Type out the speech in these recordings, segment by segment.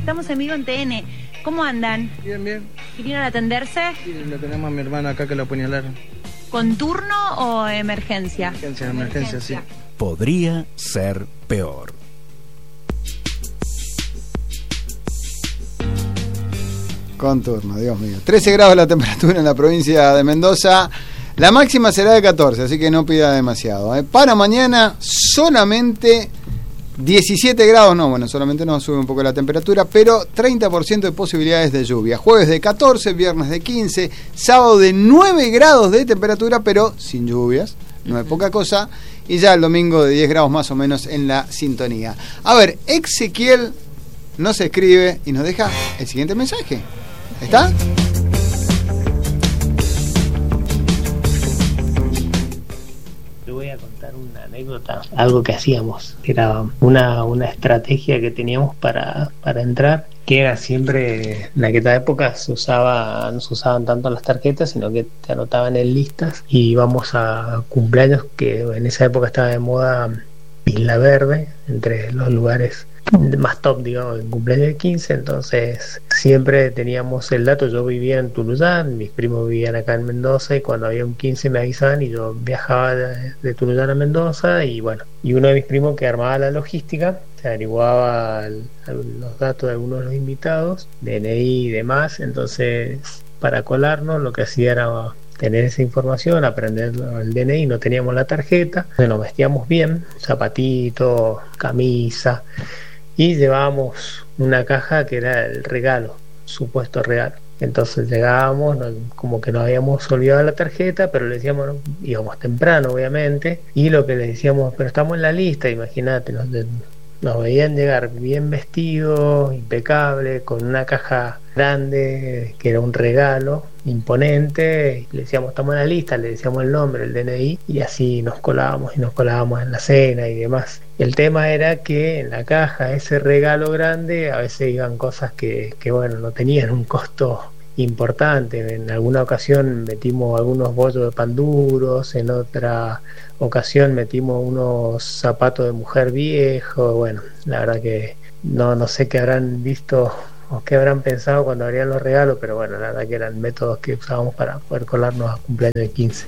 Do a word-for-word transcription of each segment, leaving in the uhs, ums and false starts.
estamos en vivo en T N. ¿Cómo andan? Bien, bien. ¿Vinieron a atenderse? Sí, le tenemos a mi hermana acá que la apuñalaron. ¿Con turno o emergencia? Emergencia, emergencia, sí. Podría ser peor. Con turno, Dios mío. trece grados la temperatura en la provincia de Mendoza. La máxima será de catorce, así que no pida demasiado. ¿eh? Para mañana solamente diecisiete grados, no, bueno, solamente nos sube un poco la temperatura, pero treinta por ciento de posibilidades de lluvia. Jueves de catorce, viernes de quince, sábado de nueve grados de temperatura, pero sin lluvias, no es poca cosa. Y ya el domingo de diez grados más o menos en la sintonía. A ver, Ezequiel nos escribe y nos deja el siguiente mensaje. ¿Está? Le voy a contar una anécdota, algo que hacíamos, que era una, una estrategia que teníamos para, para entrar, que era siempre, en aquella época se usaba, no se usaban tanto las tarjetas, sino que te anotaban en listas y íbamos a cumpleaños, que en esa época estaba de moda Isla Verde, entre los lugares más top, digamos, en cumpleaños de quince. Entonces siempre teníamos el dato. Yo vivía en Tunuyán, mis primos vivían acá en Mendoza, y cuando había un quince me avisaban y yo viajaba de, de Tunuyán a Mendoza. Y bueno, y uno de mis primos que armaba la logística se averiguaba el, los datos de algunos de los invitados, D N I y demás. Entonces, para colarnos, lo que hacía era tener esa información, aprender el D N I. No teníamos la tarjeta, nos vestíamos bien, zapatito, camisa, y llevábamos una caja que era el regalo, supuesto regalo. Entonces llegábamos, no, como que nos habíamos olvidado la tarjeta, pero le decíamos, no, íbamos temprano obviamente, y lo que le decíamos, pero estamos en la lista, imagínate, nos, nos veían llegar bien vestidos, impecable, con una caja grande que era un regalo imponente, y le decíamos estamos en la lista, le decíamos el nombre, el D N I, y así nos colábamos y nos colábamos en la cena y demás. El tema era que en la caja, ese regalo grande, a veces iban cosas que, que bueno, no tenían un costo importante. En alguna ocasión metimos algunos bollos de pan duros, en otra ocasión metimos unos zapatos de mujer viejos. Bueno, la verdad que no, no sé qué habrán visto o qué habrán pensado cuando abrían los regalos, pero bueno, la verdad que eran métodos que usábamos para poder colarnos a cumpleaños de quince.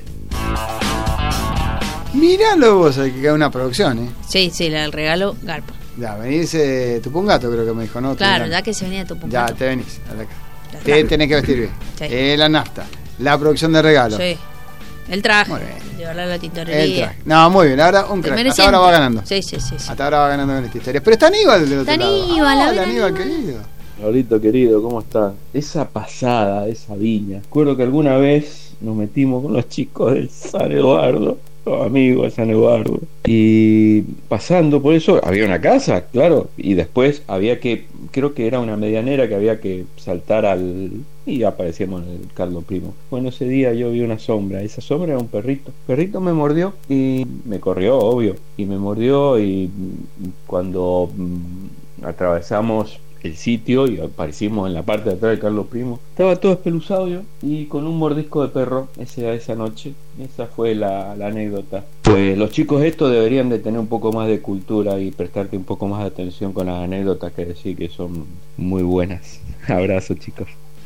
Míralo vos, hay que quedar una producción, ¿eh? Sí, sí, el regalo garpa. Ya, venís de Tupungato, creo que me dijo, ¿no? Claro, ya que se venía de Tupungato. Ya, te venís, acá. Te tenés que vestir bien. Sí. Eh, la nafta, la producción de regalos. Sí. El traje. Muy bien. Llevarla a la tintorería. El traje. No, muy bien, ahora un crack. Hasta ahora va ganando. Sí, sí, sí, sí. Hasta ahora va ganando con esta historia. Pero está Aníbal del otro está lado. Aníbal, ah, Aníbal, Aníbal, querido. Raulito querido, ¿cómo estás? Esa pasada, esa viña. Recuerdo que alguna vez nos metimos con los chicos de San Eduardo, los amigos de San Eduardo, y pasando por eso había una casa, claro, y después había que, creo que era una medianera que había que saltar al... y aparecíamos en el Carlos Primo. Bueno, ese día yo vi una sombra, esa sombra era un perrito. El perrito me mordió y me corrió, obvio, y me mordió, y cuando mmm, atravesamos el sitio y aparecimos en la parte de atrás de Carlos Primo, estaba todo espeluzado yo y con un mordisco de perro ese, esa noche. Esa fue la, la anécdota. Pues los chicos estos deberían de tener un poco más de cultura y prestarte un poco más de atención con las anécdotas, que decir que son muy buenas. Abrazo, chicos.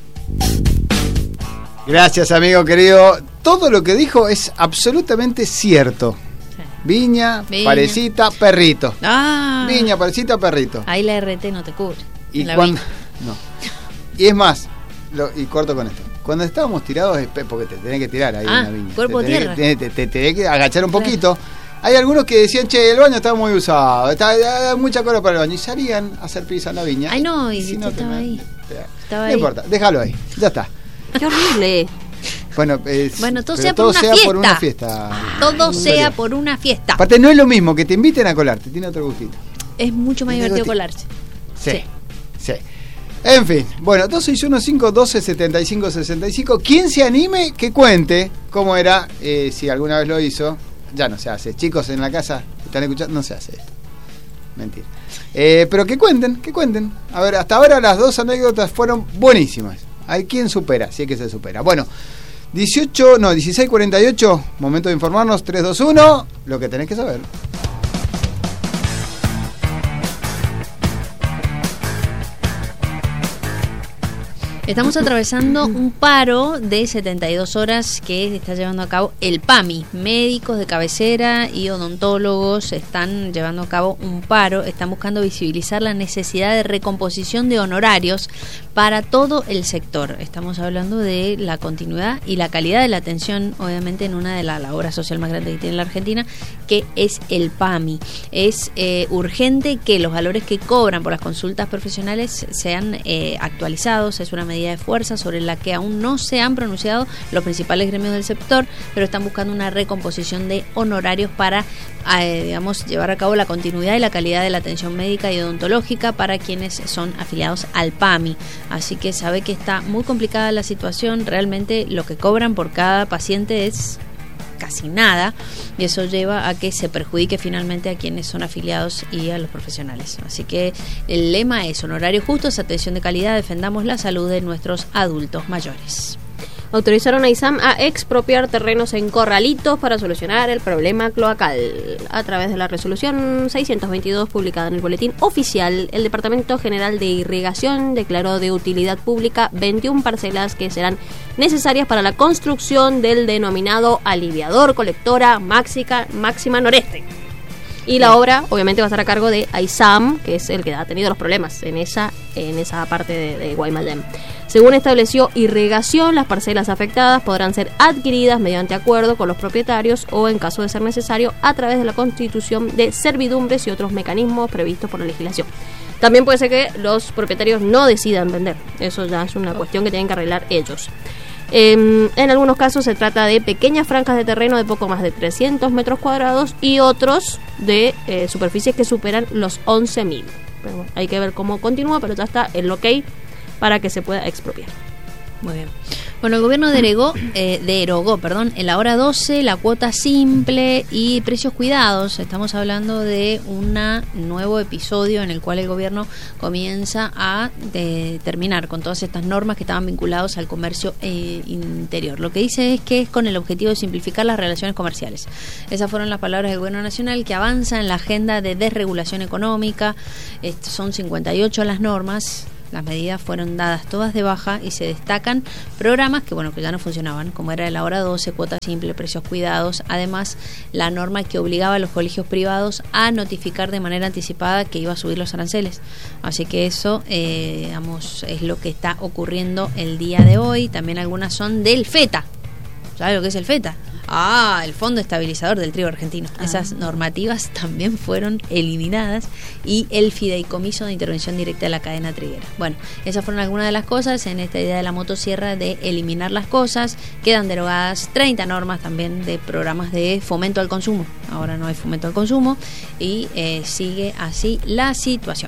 Gracias, amigo querido. Todo lo que dijo es absolutamente cierto. Viña, Viña, parecita, perrito. Ah. Viña, parecita, perrito. Ahí la R T no te cubre. Y cuando no. Y es más, lo, y corto con esto. Cuando estábamos tirados, porque te tenés que tirar ahí ah, en la viña. Cuerpo te tierra. Tenés, te, te, te tenés que agachar un poquito. Hay algunos que decían, che, el baño está muy usado, está, hay mucha cola para el baño. Y salían a hacer pizza en la viña. Ay, no, y, y si no no estaba te, ahí. Te, estaba no ahí. importa, déjalo ahí, ya está. Qué horrible. Bueno, es, bueno, todo, sea, todo por, una sea fiesta. por una fiesta. Todo sea por una fiesta. Aparte, no es lo mismo que te inviten a colarte, tiene otro gustito. Es mucho más divertido colarse. Sí, sí, sí. En fin, bueno, dos seis uno cinco uno dos siete cinco seis cinco. Quien se anime, que cuente cómo era, eh, si alguna vez lo hizo. Ya no se hace. Chicos en la casa, están escuchando, no se hace esto. Mentira. Eh, pero que cuenten, que cuenten. A ver, hasta ahora las dos anécdotas fueron buenísimas. Hay quien supera, sí que se supera. Bueno, dieciocho, no, dieciséis cuarenta y ocho, momento de informarnos, tres, dos, uno, lo que tenés que saber. Estamos atravesando un paro de setenta y dos horas que está llevando a cabo el PAMI. Médicos de cabecera y odontólogos están llevando a cabo un paro. Están buscando visibilizar la necesidad de recomposición de honorarios para todo el sector. Estamos hablando de la continuidad y la calidad de la atención, obviamente, en una de las labores social más grandes que tiene la Argentina, que es el PAMI. Es eh, urgente que los valores que cobran por las consultas profesionales sean eh, actualizados. Es una medida de fuerza sobre la que aún no se han pronunciado los principales gremios del sector, pero están buscando una recomposición de honorarios para, eh, digamos, llevar a cabo la continuidad y la calidad de la atención médica y odontológica para quienes son afiliados al PAMI. Así que sabe que está muy complicada la situación. Realmente lo que cobran por cada paciente es casi nada, y eso lleva a que se perjudique finalmente a quienes son afiliados y a los profesionales. Así que el lema es honorarios justos, atención de calidad, defendamos la salud de nuestros adultos mayores. Autorizaron a ISAM a expropiar terrenos en Corralitos para solucionar el problema cloacal. A través de la resolución seiscientos veintidós publicada en el boletín oficial, el Departamento General de Irrigación declaró de utilidad pública veintiuna parcelas que serán necesarias para la construcción del denominado aliviador colectora máxica, máxima noreste. Y la obra, obviamente, va a estar a cargo de ISAM, que es el que ha tenido los problemas en esa, en esa parte de, de Guaymallén. Según estableció Irrigación, las parcelas afectadas podrán ser adquiridas mediante acuerdo con los propietarios o, en caso de ser necesario, a través de la constitución de servidumbres y otros mecanismos previstos por la legislación. También puede ser que los propietarios no decidan vender. Eso ya es una cuestión que tienen que arreglar ellos. Eh, en algunos casos se trata de pequeñas franjas de terreno de poco más de trescientos metros cuadrados y otros de eh, superficies que superan los once mil. Bueno, hay que ver cómo continúa, pero ya está el ok para que se pueda expropiar. Muy bien. Bueno, el gobierno derogó, eh, derogó perdón, en la hora doce la cuota simple y precios cuidados. Estamos hablando de un nuevo episodio en el cual el gobierno comienza a de, terminar con todas estas normas que estaban vinculadas al comercio eh, interior. Lo que dice es que es con el objetivo de simplificar las relaciones comerciales. Esas fueron las palabras del gobierno nacional, que avanza en la agenda de desregulación económica. Estos son cincuenta y ocho las normas. Las medidas fueron dadas todas de baja y se destacan programas que bueno que ya no funcionaban, como era la hora doce, cuota simple, precios cuidados. Además, la norma que obligaba a los colegios privados a notificar de manera anticipada que iba a subir los aranceles. Así que eso, eh, digamos, es lo que está ocurriendo el día de hoy. También algunas son del FETA. ¿Sabes lo que es el FETA? Ah, el Fondo Estabilizador del Trigo Argentino. Ah. Esas normativas también fueron eliminadas, y el Fideicomiso de Intervención Directa de la Cadena Triguera. Bueno, esas fueron algunas de las cosas en esta idea de la motosierra de eliminar las cosas. Quedan derogadas treinta normas también de programas de fomento al consumo. Ahora no hay fomento al consumo y eh, sigue así la situación.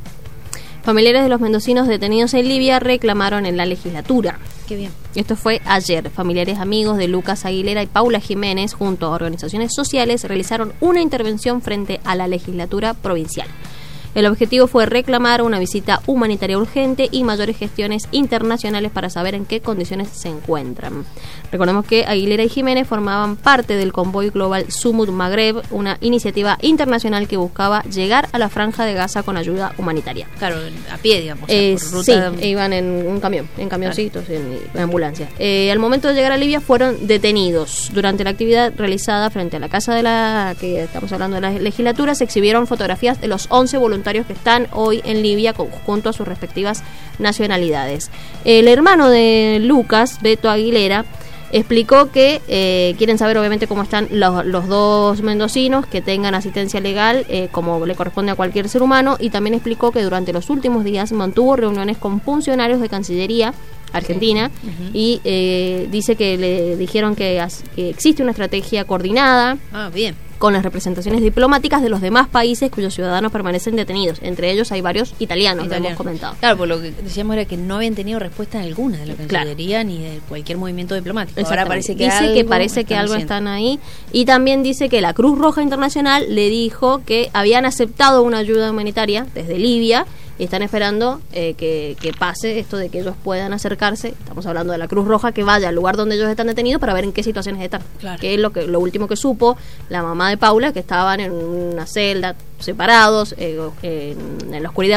Familiares de los mendocinos detenidos en Libia reclamaron en la legislatura. Qué bien. Esto fue ayer. Familiares amigos de Lucas Aguilera y Paula Jiménez, junto a organizaciones sociales, realizaron una intervención frente a la legislatura provincial. El objetivo fue reclamar una visita humanitaria urgente y mayores gestiones internacionales para saber en qué condiciones se encuentran. Recordemos que Aguilera y Jiménez formaban parte del convoy global Sumut Magreb, una iniciativa internacional que buscaba llegar a la Franja de Gaza con ayuda humanitaria. Claro, a pie, digamos. Eh, o sea, por ruta sí, de... iban en un camión, en camioncitos, claro. en, en ambulancia. Eh, al momento de llegar a Libia fueron detenidos. Durante la actividad realizada frente a la casa de la que estamos hablando de la legislatura, se exhibieron fotografías de los once voluntarios que están hoy en Libia junto a sus respectivas nacionalidades. El hermano de Lucas, Beto Aguilera, explicó que eh, quieren saber obviamente cómo están los, los dos mendocinos, que tengan asistencia legal eh, como le corresponde a cualquier ser humano, y también explicó que durante los últimos días mantuvo reuniones con funcionarios de Cancillería Argentina, uh-huh. y eh, dice que le dijeron que, que existe una estrategia coordinada. Ah, bien. Con las representaciones diplomáticas de los demás países cuyos ciudadanos permanecen detenidos. Entre ellos hay varios italianos, Italiano. Lo hemos comentado. Claro, por lo que decíamos era que no habían tenido respuesta alguna de la Cancillería, claro. ni de cualquier movimiento diplomático. Ahora parece que dice algo que parece que algo haciendo. Están ahí. Y también dice que la Cruz Roja Internacional le dijo que habían aceptado una ayuda humanitaria desde Libia y están esperando eh, que, que pase esto de que ellos puedan acercarse. Estamos hablando de la Cruz Roja, que vaya al lugar donde ellos están detenidos para ver en qué situaciones están. Claro. Que es lo que lo último que supo la mamá de Paula, que estaban en una celda separados, eh, en, en la oscuridad,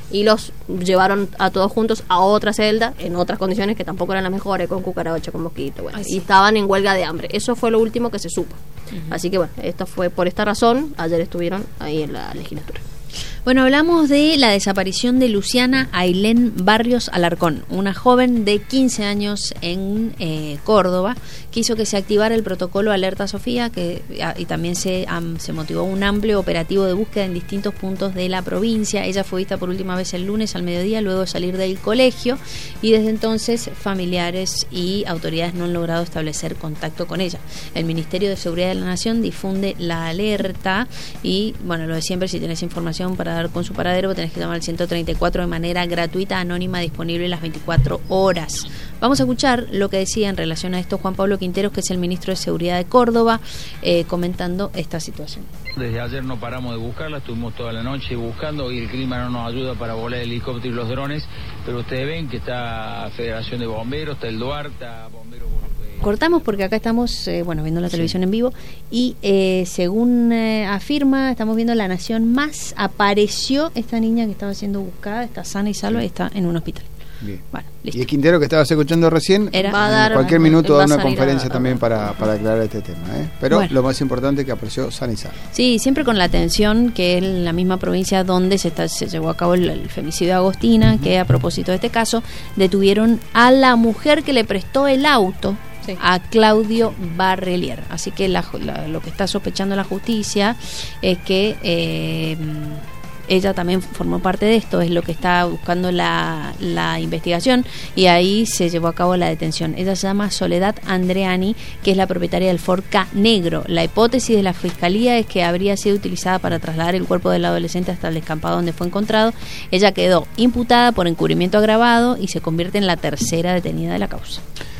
y los llevaron a todos juntos a otra celda, en otras condiciones que tampoco eran las mejores, con cucaracha, con mosquito, bueno, Ay, sí. y estaban en huelga de hambre. Eso fue lo último que se supo. Uh-huh. Así que bueno, esto fue por esta razón, ayer estuvieron ahí en la legislatura. Bueno, hablamos de la desaparición de Luciana Ailén Barrios Alarcón, una joven de quince años en eh, Córdoba, que hizo que se activara el protocolo Alerta Sofía, que y también se, um, se motivó un amplio operativo de búsqueda en distintos puntos de la provincia. Ella fue vista por última vez el lunes al mediodía, luego de salir del colegio, y desde entonces familiares y autoridades no han logrado establecer contacto con ella. El Ministerio de Seguridad de la Nación difunde la alerta y, bueno, lo de siempre, si tenés información para dar con su paradero, tenés que llamar al ciento treinta y cuatro de manera gratuita, anónima, disponible las veinticuatro horas. Vamos a escuchar lo que decía en relación a esto Juan Pablo Quinteros, que es el ministro de Seguridad de Córdoba, eh, comentando esta situación. Desde ayer no paramos de buscarla, estuvimos toda la noche buscando y el clima no nos ayuda para volar el helicóptero y los drones, pero ustedes ven que está Federación de Bomberos, está el Duarte, está Bomberos... Cortamos porque acá estamos, eh, bueno, viendo la televisión sí. en vivo y eh, según eh, afirma, estamos viendo La Nación Más, apareció esta niña que estaba siendo buscada, está sana y salva sí. y está en un hospital. Bien. Bueno, listo. Y el Quintero que estabas escuchando recién, Era, va a dar, en cualquier minuto da una conferencia a, también para, para aclarar este tema, ¿eh? Pero bueno, lo más importante es que apareció sana y salva. Sí, siempre con la atención que es la misma provincia donde se, está, se llevó a cabo el, el femicidio de Agostina, uh-huh. que a propósito de este caso, detuvieron a la mujer que le prestó el auto Sí. a Claudio Barrelier. Así que la, la, lo que está sospechando la justicia es que eh, ella también formó parte de esto, es lo que está buscando la, la investigación, y ahí se llevó a cabo la detención. Ella se llama Soledad Andreani, que es la propietaria del Ford Ka negro. La hipótesis de la fiscalía es que habría sido utilizada para trasladar el cuerpo del adolescente hasta el descampado donde fue encontrado. Ella quedó imputada por encubrimiento agravado y se convierte en la tercera detenida de la causa.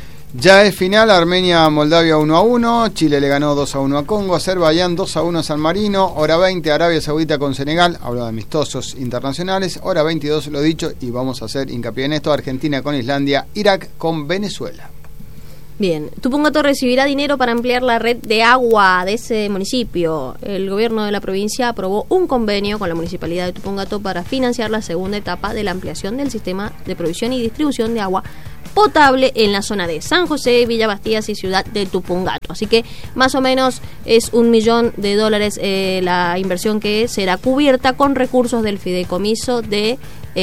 Ya es final, Armenia-Moldavia uno a uno, Chile le ganó dos a uno a Congo, Azerbaiyán dos a uno a San Marino, hora veinte Arabia Saudita con Senegal, hablo de amistosos internacionales, hora veintidós lo dicho, y vamos a hacer hincapié en esto, Argentina con Islandia, Irak con Venezuela. Bien, Tupungato recibirá dinero para ampliar la red de agua de ese municipio. El gobierno de la provincia aprobó un convenio con la municipalidad de Tupungato para financiar la segunda etapa de la ampliación del sistema de provisión y distribución de agua potable en la zona de San José, Villa Bastías y ciudad de Tupungato. Así que más o menos es un millón de dólares eh, la inversión que será cubierta con recursos del fideicomiso de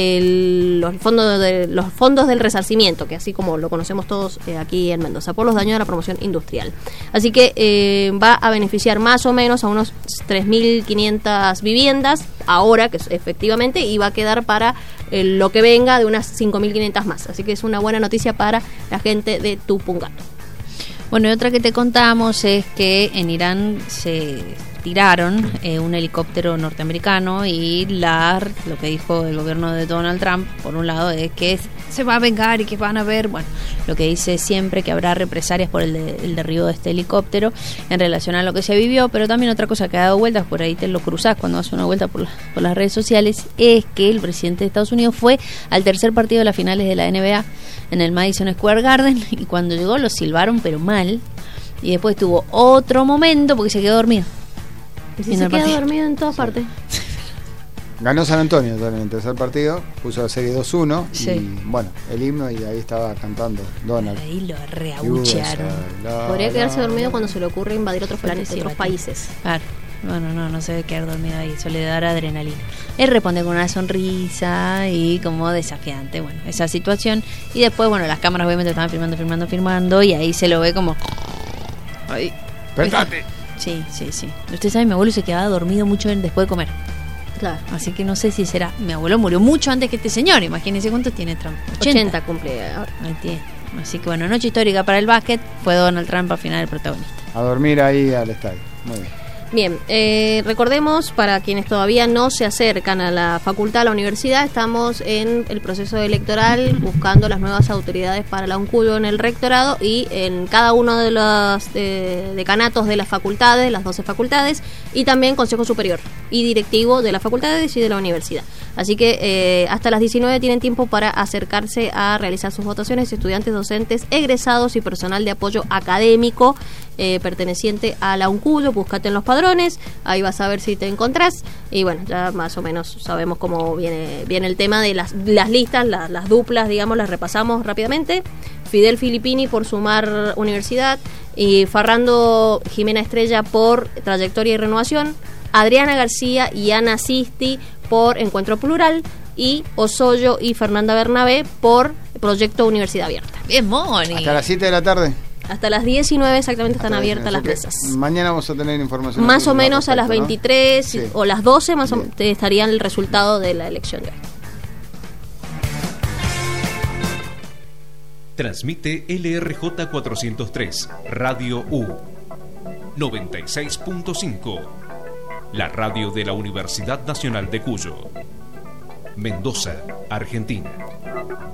el, los fondos de los fondos del resarcimiento, que así como lo conocemos todos eh, aquí en Mendoza, por los daños de la promoción industrial. Así que eh, va a beneficiar más o menos a unos tres mil quinientas viviendas ahora, que es, efectivamente, y va a quedar para eh, lo que venga de unas cinco mil quinientas más. Así que es una buena noticia para la gente de Tupungato. Bueno, y otra que te contamos es que en Irán se tiraron eh, un helicóptero norteamericano y la lo que dijo el gobierno de Donald Trump, por un lado, es que se va a vengar y que van a ver, bueno, lo que dice siempre que habrá represalias por el, de, el derribo de este helicóptero en relación a lo que se vivió, pero también otra cosa que ha dado vueltas, por ahí te lo cruzás cuando das una vuelta por, la, por las redes sociales, es que el presidente de Estados Unidos fue al tercer partido de las finales de la N B A en el Madison Square Garden y cuando llegó lo silbaron pero mal, y después tuvo otro momento porque se quedó dormido. Y si se queda dormido en todas partes. Ganó San Antonio en el tercer partido, puso la serie dos uno sí. y bueno, el himno, y ahí estaba cantando Donald. Ahí lo reabuchearon. Podría quedarse dormido cuando se le ocurre invadir otros planetas, otros países. Claro. Bueno, no, no se debe quedar dormido ahí, eso le dará adrenalina. Él responde con una sonrisa y como desafiante, bueno, esa situación. Y después, bueno, las cámaras obviamente estaban filmando, filmando, filmando, y ahí se lo ve como... Ahí. ¡Despertate! Sí, sí, sí. Usted sabe, mi abuelo se quedaba dormido mucho después de comer. Claro. Así que no sé si será... Mi abuelo murió mucho antes que este señor, imagínense cuántos tiene Trump. ochenta, ochenta cumple ahora. Ahí tiene. Así que bueno, noche histórica para el básquet, fue Donald Trump al final el protagonista. A dormir ahí al estadio. Muy bien. Bien, eh, recordemos, para quienes todavía no se acercan a la facultad, a la universidad, estamos en el proceso electoral buscando las nuevas autoridades para la UNCUYO en el rectorado y en cada uno de los de, decanatos de las facultades, las doce facultades, y también Consejo Superior. y directivo de las facultades y de la universidad. Así que eh, hasta las diecinueve tienen tiempo para acercarse a realizar sus votaciones, estudiantes, docentes, egresados y personal de apoyo académico eh, perteneciente a la UNCUYO. Búscate en los padrones, ahí vas a ver si te encontrás. Y bueno, ya más o menos sabemos cómo viene, viene el tema de las, las listas, las, las duplas, digamos, las repasamos rápidamente. Fidel Filippini por Sumar Universidad y Farrando Jimena Estrella por Trayectoria y Renovación, Adriana García y Ana Sisti por Encuentro Plural y Osoyo y Fernanda Bernabé por Proyecto Universidad Abierta. Bien, Moni. Hasta las siete de la tarde. Hasta las diecinueve exactamente están Hasta abiertas las diecinueve. mesas. Mañana vamos a tener información. Más o menos respecto, a las veintitrés, ¿no? Sí. o las doce más o menos estarían el resultado de la elección de hoy. Transmite L R J cuatrocientos tres, Radio U, noventa y seis punto cinco, la radio de la Universidad Nacional de Cuyo, Mendoza, Argentina.